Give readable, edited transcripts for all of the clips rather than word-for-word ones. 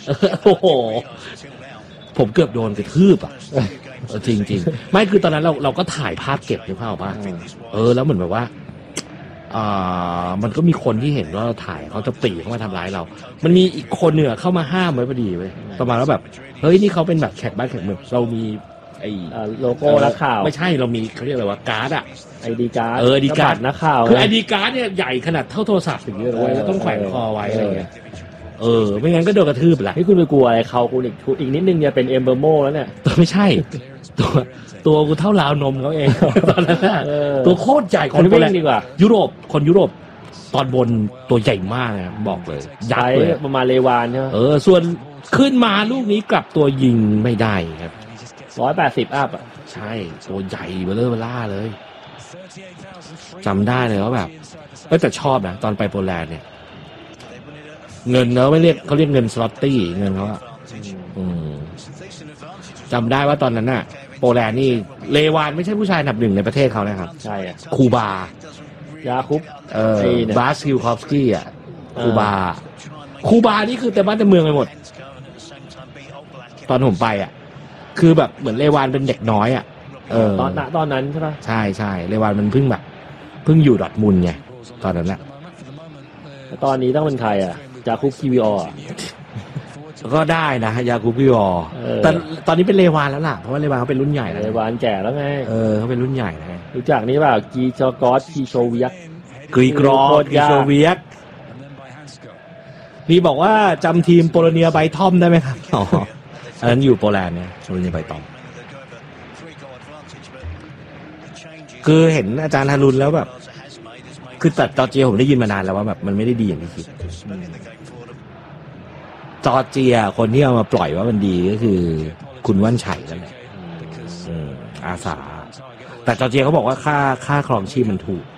โอ้โหผมเกือบโดนกระทืบอ่ะจริงๆไม่คือตอนนั้นเราก็ถ่ายภาพเก็บหรือเปล่าป่ะแล้วเหมือนแบบว่ามันก็มีคนที่เห็นว่าเราถ่ายเขาจะปรีเข้ามาทำร้ายเรามันมีอีกคนเนี่ยเข้ามาห้ามไว้พอดีเว้ยประมาณว่าแบบเฮ้ยนี่เขาเป็นแบบแขกบ้านแขกเมืองเรามีไอ้โลโก้นักข่าวไม่ใช่เรามีเขาเรียกอะไรว่าการ์ดอะไอดีการ์ดดีการ์ดนักข่าวคือไอดีการ์ดเนี่ยใหญ่ขนาดเท่าโทรศัพท์อย่างเงี้ยเลยแล้วต้องแขวนคอไว้อะไรเงี้ยไม่งั้นก็โดนกระทืบแหละนี่คุณไปกลัวอะไรเขาคุณอีกนิดนึงจะเป็นเอมเบอร์โมแล้วเนี่ยไม่ใช่ตัวกูเท่าราวนมเขาเองตอนนั้นตัวโคตรใหญ่คนวิ่งดีกว่าคนยุโรปตอนบนตัวใหญ่มากนะบอกเลยยักษ์เลยประมาณเลวานใช่ไหมส่วนขึ้นมาลูกนี้กลับตัวยิงไม่ได้ครับ 180อัพอ่ะใช่ตัวใหญ่เบลอล่าเลยจำได้เลยว่าแบบแต่ชอบนะตอนไปโปแลนด์เนี่ยเงินเขาไม่เรียกเขาเรียกเงินสล็อตตี้เงินเขาอะจำได้ว่าตอนนั้นน่ะโปแลนด์นี่เลวานไม่ใช่ผู้ชายอันดับหนึ่งในประเทศเขานะครับใช่คูบายาคุปบาสคิวคอฟสกี้อ่ะคูบานี่คือแต่บ้านแต่เมืองไปหมดตอนผมไปอ่ะคือแบบเหมือนเลวานเป็นเด็กน้อยอ่ะตอนนั้นใช่ปะใช่เลวานมันเพิ่งอยู่ดอร์ทมุนด์ไงตอนนั้นแหละตอนนี้ต้องเป็นใครอ่ะยาคุปคิวิออก็ได้นะยาคุปคิวิออแต่ตอนนี้เป็นเลวานแล้วล่ะเพราะว่าเลวานเขาเป็นรุ่นใหญ่แล้วเลวานแก่แล้วไงเขาเป็นรุ่นใหญ่แล้วรู้จักนี่เปล่ากีจอกอสคีโชเวียกกีโชเวียกนี่บอกว่าจำทีมโปโลเนียไบทอมได้ไหมครับอันนั้นอยู่โปแลนด์เนี่ยโปโลเนียไบทอมคือเห็นอาจารย์ฮารุนแล้วแบบคือแต่จอร์เจียผมได้ยินมานานแล้วว่าแบบมันไม่ได้ดีอย่างที่คิดจอร์เจียคนที่เอามาปล่อยว่ามันดีก็คือคุณว่านชัยนั่นแหละอาสาแต่จอร์เจียเขาบอกว่าค่าครองชีพมันถูก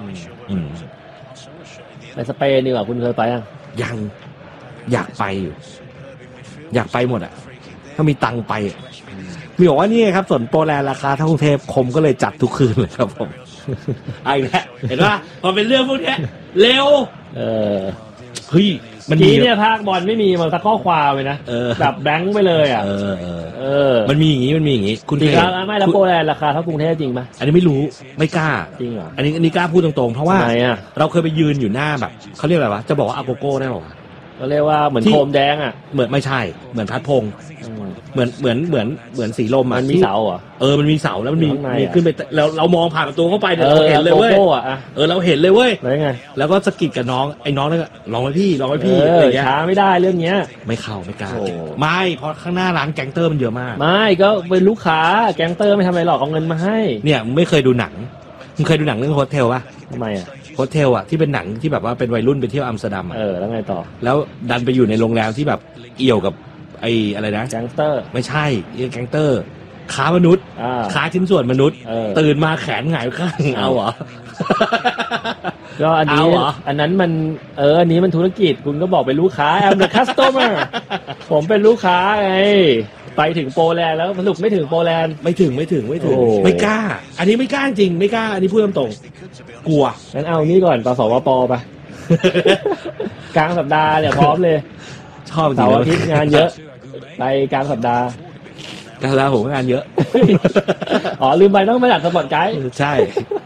ไปสเปนดีกว่าคุณเคยไปยังอยากไปอยู่อยากไปหมดอ่ะถ้ามีตังไปมีบอกว่านี่ครับส่วนโปแลนด์ราคาเท่ากรุงเทพคมก็เลยจัดทุกคืนเลยครับผมไอ้เนี่ยเห็นป่ะพอเป็นเรื่องพวกนี้เร็วเฮ้ยมันมีเนี่ยภาคบอลไม่มีมันสักข้อความเลยนะแบบแบงค์ไปเลยอ่ะมันมีอย่างงี้คุณจริงไม่แล้วโปแลนด์ราคาเท่ากรุงเทพจริงป่ะอันนี้ไม่รู้ไม่กล้าจริงเหรออันนี้กล้าพูดตรงๆเพราะว่าเราเคยไปยืนอยู่หน้าแบบเขาเรียกอะไรวะจะบอกว่าอาโกโก้ได้หรอก็เรียกว่าเหมือนโคมแดงอ่ะเหมือนไม่ใช่เหมือนพัดพงเหมือนสีลมอ่ะมันมีเสาอ่ะมันมีเสาแล้วมันมีขึ้นไปเรามองผ่านประตูเข้าไปเนี่ยเราเห็นเลยเว้ยเราเห็นเลยเว้ยแล้วก็สะกิดกับน้องไอ้น้องนั่นก็ลองไว้พี่อะไรเงี้ยช้าไม่ได้เรื่องเนี้ยไม่กล้าไม่เพราะข้างหน้าร้านแก๊งเตอร์มันเยอะมากไม่ก็เป็นลูกค้าแก๊งเตอร์ไม่ทำอะไรหรอกเอาเงินมาให้เนี่ยไม่เคยดูหนังมึงเคยดูหนังเรื่องโฮสเทลป่ะทำไมอ่ะโฮสเทลอ่ะที่เป็นหนังที่แบบว่าเป็นวัยรุ่นไปเที่ยวอัมสเตอร์ดัมแล้วไงต่อแล้วดันไปอยู่ในโรงแรมที่แบบเอี่ยวกับไอ้อะไรนะแก๊งเตอร์ไม่ใช่แก๊งเตอร์ค้ามนุษย์ค้าชิ้นส่วนมนุษย์ตื่นมาแขนหงายข้างเอาเหรอก็อันนั้นมันอันนี้มันธุรกิจคุณก็บอกเป็นลูกค้า I'm the customer ผมเป็นลูกค้าไงไปถึงโปแลนด์แล้วสรุปไม่ถึงโปแลนด์ไม่ถึงไม่กล้าอันนี้ไม่กล้าจริงไม่กล้าอันนี้พูดตรงๆกลัวงั้นเอานี่ก่อนสวป.ไปกลางสัปดาห์เนี่ยพร้อมเลยชอบเสาร์อาทิตย์งานเยอะไปกลางสัปดาห์ผมงานเยอะลืมไปต้องไปดัดสปอร์ตไกด์ใช่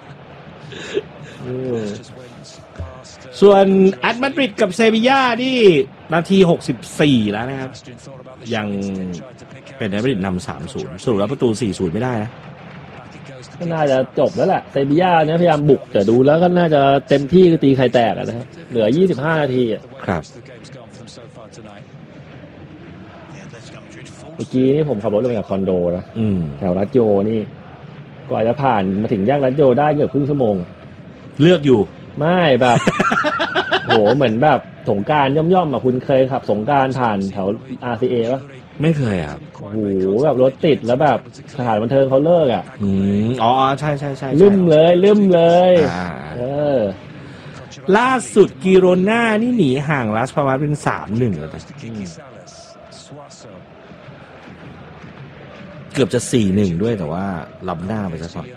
ส่วนแอตมาดริดกับเซบีย่านี่นาที64แล้วนะครับยังเป็นแอตมาดริดนำ 3-0 สรุปแล้วประตู 4-0 ไม่ได้นะก็น่าจะจบแล้วแหละเซบีย่าเนี่ยพยายามบุกแต่ดูแล้วก็น่าจะเต็มที่คือตีใครแตกนะครับเหลือ25นาทีครับเมื่อกี้นี่ผมขับรถลงจากคอนโดนะแถวรัชโยนี่กว่าจะผ่านมาถึงแยกรัชโยได้เกือบครึ่งชั่วโมงเลือกอยู่ไม่แบบโหเหมือนแบบสงกรานต์ย่อมๆอ่ะคุณเคยขับสงกรานต์ผ่านแถว RCA ป่ะไม่เคยครับโอ้โหแบบรถติดแล้วแบบสถานบันเทิงเขาเลิกอ่ะใช่ลืมเลยล่าสุดกิโรน่านี่หนีห่างลัสพามาเป็น 3-1 แล้วเกือบจะ 4-1 ด้วยแต่ว่าล้ำหน้าไปซะก่อน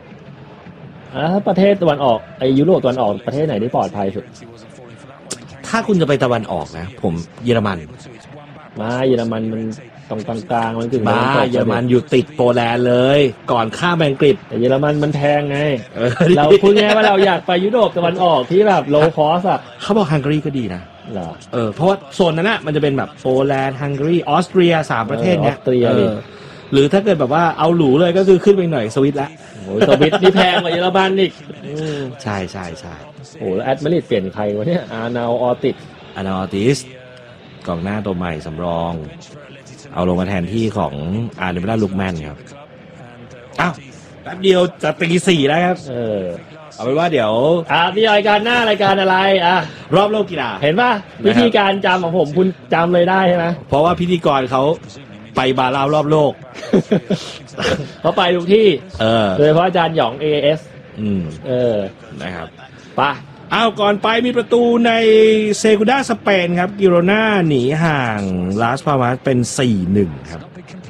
ถ้าประเทศตะวันออกยุโรปตะวันออกประเทศไหนที่ปลอดภัยสุดถถ้าคุณจะไปตะวันออกนะผมเยอรมันเยอรมันมันตรงกลางๆมันถึงเยอรมันอยู่ติดโปแลนด์เลยก่อนข้ามอังกฤษแต่เยอรมันมันแพงไงเราพูดง่ายว่าเราอยากไปยุโรปตะวันออกที่แบบโลคอสอ่ะเขาบอกฮังการีก็ดีนะเพราะว่าโซนนั้นน่ะมันจะเป็นแบบโปแลนด์ฮังการีออสเตรีย3ประเทศเนี้ยหรือถ้าเกิดแบบว่าเอาหรูเลยก็คือขึ้นไปหน่อยสวิตละโอ้ยสวิตนี่แพงกว่าเยอรมันอีกใช่โอ้แล้วแอตมาดริดเปลี่ยนใครวะเนี่ยอาร์นาลออติสกองหน้าตัวใหม่สำรองเอาลงมาแทนที่ของอาร์เดมิล่าลูกแมนครับอ้าวแป๊บเดียวจะตี 4แล้วครับเอาเป็นว่าเดี๋ยวนี่รายการหน้ารายการอะไรรอบโลกกีฬาเห็นป่ะวิธีการจำของผมคุณจำเลยได้ใช่ไหมเพราะว่าพิธีกรเขาไปบาลาวรอบโลกเขาไปทุกที่โดยเฉพาะอาจารย์หยอง AS นะครับป่ะก่อนไปมีประตูในเซกูด้าสเปนครับกิโรน่าหนีห่างลาสพามาสเป็น 4-1 ครับ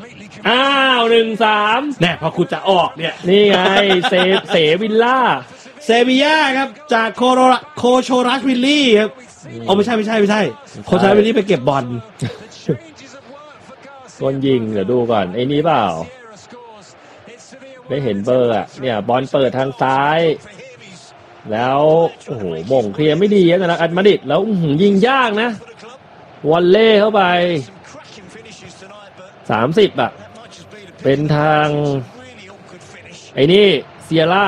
1-3 เนี่ยพอคุณจะออกเนี่ยนี่ไงเซวิลล่าเซบีย่าครับจากโคโชรัสวิลลี่ครับไม่ใช่โคโชรัสวิลลี่ไปเก็บบอลคนยิงเดี๋ยวดูก่อนไอ้นี้เปล่าไม่เห็นเบอร์เนี่ยบอลเปิดทางซ้ายแล้วโอ้โหม่งเคลียร์ไม่ดีนะอัดมาดิดแล้วยิงยากนะวอลเล่เข้าไป30เป็นทางไอ้นี่เซียร่า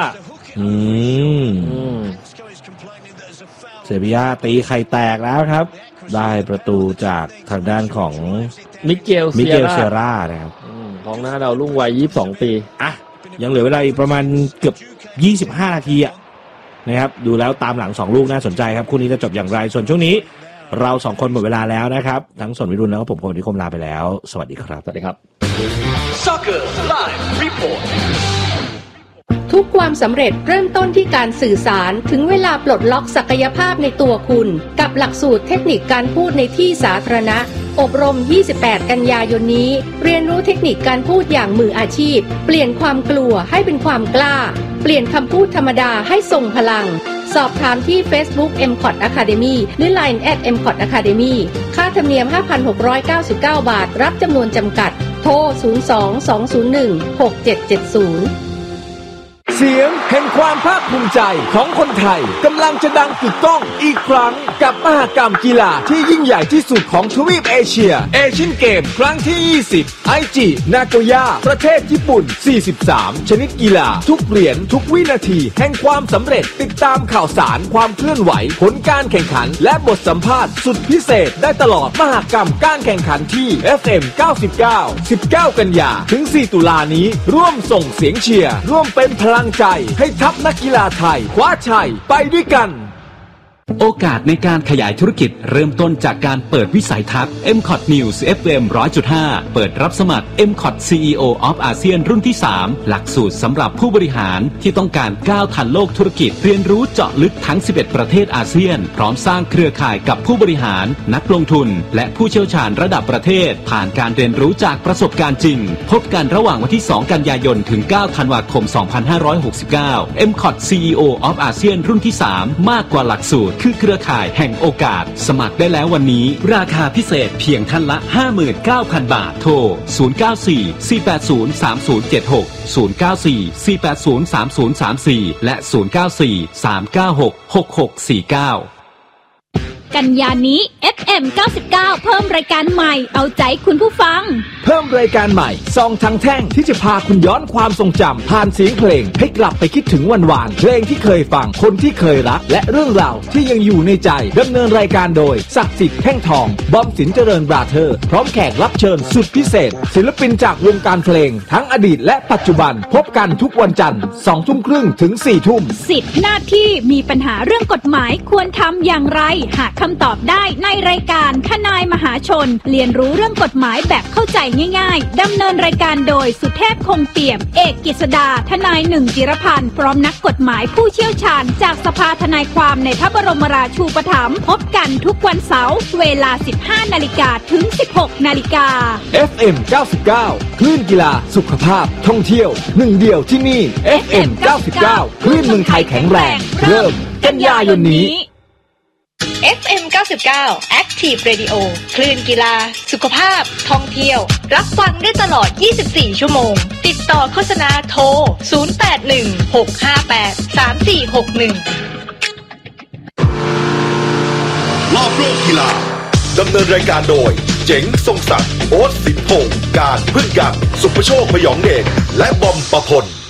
เซบีย่าตีไข่แตกแล้วครับได้ประตูจากทางด้านของมิเกลเซียร่านะครับกองหน้าเรารุ่งวัย22 ปียังเหลือเวลาอีกประมาณเกือบ25 นาทีนะครับดูแล้วตามหลัง2ลูกน่าสนใจครับคู่นี้จะจบอย่างไรส่วนช่วงนี้เรา2คนหมดเวลาแล้วนะครับทั้งสนวิรุณแล้วก็ผมโคนิคมลาไปแล้วสวัสดีครับสวัสดีครับ Soccer Live Report ทุกความสำเร็จเริ่มต้นที่การสื่อสารถึงเวลาปลดล็อกศักยภาพในตัวคุณกับหลักสูตรเทคนิคการพูดในที่สาธารณะอบรม28 กันยายนนี้เรียนรู้เทคนิคการพูดอย่างมืออาชีพเปลี่ยนความกลัวให้เป็นความกล้าเปลี่ยนคำพูดธรรมดาให้ทรงพลังสอบถามที่ Facebook MCOT Academy หรือ Line @MCOT Academy ค่าธรรมเนียม 5,699 บาทรับจำนวนจำกัดโทร 02-201-6770 เสียงแห่งความภาคภูมิใจของคนไทยกำลังจะดังกึกก้องอีกครั้งกับมหกรรมกีฬาที่ยิ่งใหญ่ที่สุดของทวีปเอเชียเอเชียนเกมครั้งที่20ไอจินาโกย่าประเทศญี่ปุ่น43ชนิดกีฬาทุกเหรียญทุกวินาทีแห่งความสำเร็จติดตามข่าวสารความเคลื่อนไหวผลการแข่งขันและบทสัมภาษณ์สุดพิเศษได้ตลอดมหกรรมการแข่งขันที่ FM 99 19 กันยาถึง4 ตุลานี้ร่วมส่งเสียงเชียร์ร่วมเป็นพลังใจให้ทัพนักกีฬาไทยคว้าชัยไปด้วยกันโอกาสในการขยายธุรกิจเริ่มต้นจากการเปิดวิสัยทัศน์ MCOT News FM 100.5 เปิดรับสมัคร MCOT CEO of ASEAN รุ่นที่ 3 หลักสูตรสำหรับผู้บริหารที่ต้องการก้าวทันโลกธุรกิจเรียนรู้เจาะลึกทั้ง 11 ประเทศอาเซียนพร้อมสร้างเครือข่ายกับผู้บริหารนักลงทุนและผู้เชี่ยวชาญระดับประเทศผ่านการเรียนรู้จากประสบการณ์จริงพบกันระหว่างวันที่ 2 กันยายนถึง 9 ธันวาคม 2569 MCOT CEO of ASEAN รุ่นที่ 3 มากกว่าหลักสูตรคือเครือข่ายแห่งโอกาสสมัครได้แล้ววันนี้ราคาพิเศษเพียงท่านละ 59,000 บาทโทร 094-480-3076 094-480-3034 และ 094-396-6649 กันยานี้ FM 99เพิ่มรายการใหม่เอาใจคุณผู้ฟังเพิ่มรายการใหม่ซองทางแท่งที่จะพาคุณย้อนความทรงจำผ่านเสียงเพลงให้กลับไปคิดถึงวันวานเพลงที่เคยฟังคนที่เคยรักและเรื่องราวที่ยังอยู่ในใจดำเนินรายการโดยศักดิ์สิทธิ์แท่งทองบอมสินเจริญบราเธอร์พร้อมแขกรับเชิญสุดพิเศษศิลปินจากวงการเพลงทั้งอดีตและปัจจุบันพบกันทุกวันจันทร์ 20:30 ถึง 4:00 สิทธิ์หน้าที่มีปัญหาเรื่องกฎหมายควรทำอย่างไรหากคำตอบได้ในรายการทนายมหาชนเรียนรู้เรื่องกฎหมายแบบเข้าใจง่ายๆดำเนินรายการโดยสุเทพคงเปี่ยมเอกกฤษดาทนายจิรพันธ์พร้อมนักกฎหมายผู้เชี่ยวชาญจากสภาทนายความในพระบรมราชูปถัมภ์พบกันทุกวันเสาร์เวลา 15 นาฬิกาถึง 16 นาฬิกา FM 99คลื่นกีฬาสุขภาพท่องเที่ยวหนึ่งเดียวที่นี่ FM 99คลื่นเมืองไทยแข็งแรงเริ่มกันยายนนี้ FM 99 99 Active Radio คลื่นกีฬาสุขภาพท่องเที่ยวรับฟังได้ตลอด24ชั่วโมงติดต่อโฆษณาโทร0816583461 รอบโลกกีฬาดำเนินรายการโดยเจ๋งทรงศักดิ์โอ๊ตสินพงษ์การพึ่งกันสุภโชคพยองเดชและบอมประพล